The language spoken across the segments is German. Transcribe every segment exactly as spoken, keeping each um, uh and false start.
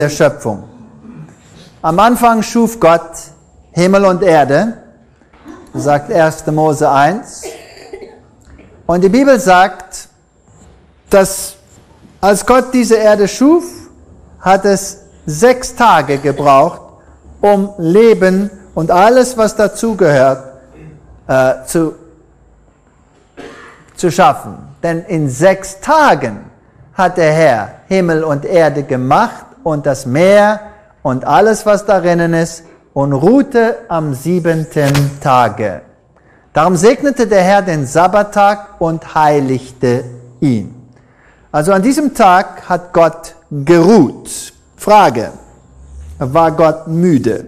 der Schöpfung. Am Anfang schuf Gott Himmel und Erde, sagt erster Mose eins. Und die Bibel sagt, dass als Gott diese Erde schuf, hat es sechs Tage gebraucht, um Leben und alles, was dazugehört, äh, zu, zu schaffen. Denn in sechs Tagen hat der Herr Himmel und Erde gemacht und das Meer und alles, was darinnen ist, und ruhte am siebenten Tage. Darum segnete der Herr den Sabbattag und heiligte ihn. Also an diesem Tag hat Gott geruht. Frage, war Gott müde?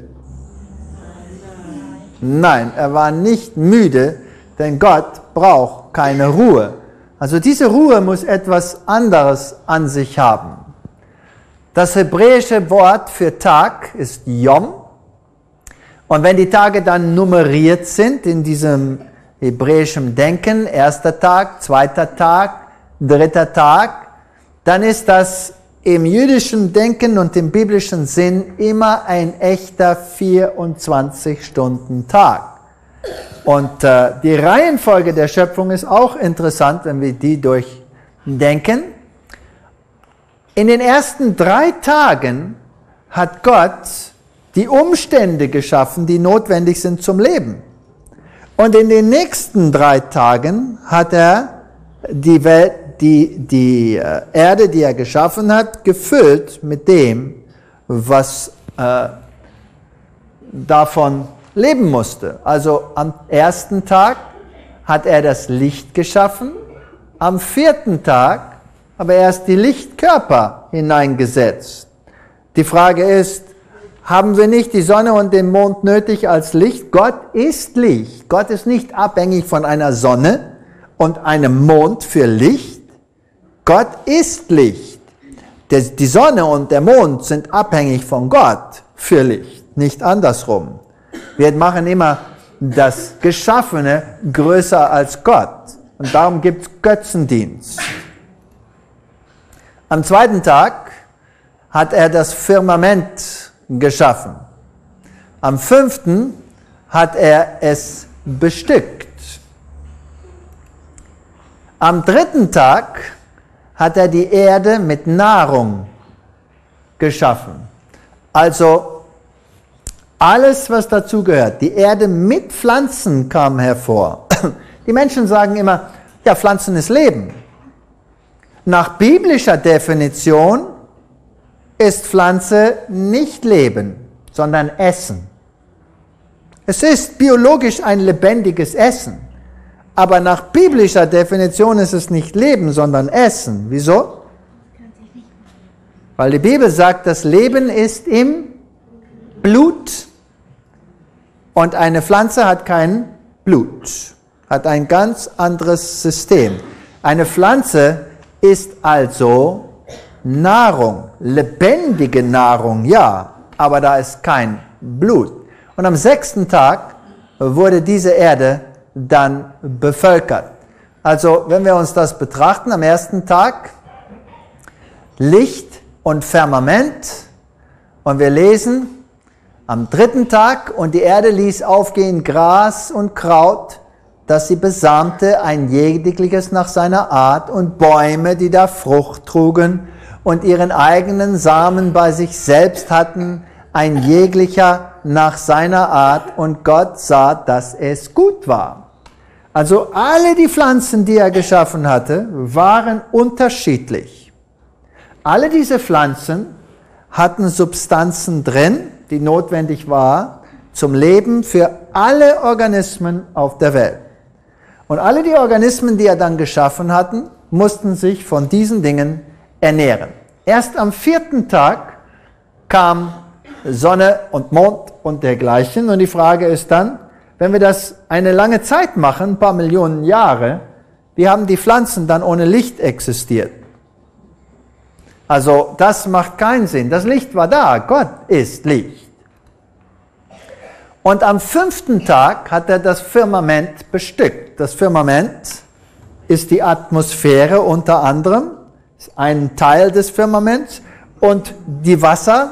Nein, er war nicht müde, denn Gott braucht keine Ruhe. Also diese Ruhe muss etwas anderes an sich haben. Das hebräische Wort für Tag ist Yom. Und wenn die Tage dann nummeriert sind in diesem hebräischen Denken, erster Tag, zweiter Tag, dritter Tag, dann ist das im jüdischen Denken und im biblischen Sinn immer ein echter vierundzwanzig-Stunden-Tag. Und äh, die Reihenfolge der Schöpfung ist auch interessant, wenn wir die durchdenken. In den ersten drei Tagen hat Gott die Umstände geschaffen, die notwendig sind zum Leben. Und in den nächsten drei Tagen hat er die, Welt, die, die äh, Erde, die er geschaffen hat, gefüllt mit dem, was äh, davon leben musste. Also am ersten Tag hat er das Licht geschaffen, am vierten Tag aber erst die Lichtkörper hineingesetzt. Die Frage ist, haben wir nicht die Sonne und den Mond nötig als Licht? Gott ist Licht. Gott ist nicht abhängig von einer Sonne und einem Mond für Licht. Gott ist Licht. Die Sonne und der Mond sind abhängig von Gott für Licht, nicht andersrum. Wir machen immer das Geschaffene größer als Gott. Und darum gibt es Götzendienst. Am zweiten Tag hat er das Firmament geschaffen. Am fünften hat er es bestückt. Am dritten Tag hat er die Erde mit Nahrung geschaffen. Also alles, was dazugehört. Die Erde mit Pflanzen kam hervor. Die Menschen sagen immer, ja, Pflanzen ist Leben. Nach biblischer Definition ist Pflanze nicht Leben, sondern Essen. Es ist biologisch ein lebendiges Essen. Aber nach biblischer Definition ist es nicht Leben, sondern Essen. Wieso? Weil die Bibel sagt, das Leben ist im Blut. Und eine Pflanze hat kein Blut, hat ein ganz anderes System. Eine Pflanze ist also Nahrung, lebendige Nahrung, ja, aber da ist kein Blut. Und am sechsten Tag wurde diese Erde dann bevölkert. Also, wenn wir uns das betrachten, am ersten Tag Licht und Firmament, und wir lesen am dritten Tag, und die Erde ließ aufgehen Gras und Kraut, dass sie besamte, ein jegliches nach seiner Art, und Bäume, die da Frucht trugen und ihren eigenen Samen bei sich selbst hatten, ein jeglicher nach seiner Art, und Gott sah, dass es gut war. Also alle die Pflanzen, die er geschaffen hatte, waren unterschiedlich. Alle diese Pflanzen hatten Substanzen drin, die notwendig war zum Leben für alle Organismen auf der Welt. Und alle die Organismen, die er dann geschaffen hatten, mussten sich von diesen Dingen ernähren. Erst am vierten Tag kam Sonne und Mond und dergleichen. Und die Frage ist dann, wenn wir das eine lange Zeit machen, ein paar Millionen Jahre, wie haben die Pflanzen dann ohne Licht existiert? Also das macht keinen Sinn. Das Licht war da. Gott ist Licht. Und am fünften Tag hat er das Firmament bestückt. Das Firmament ist die Atmosphäre unter anderem, ist ein Teil des Firmaments. und die Wasser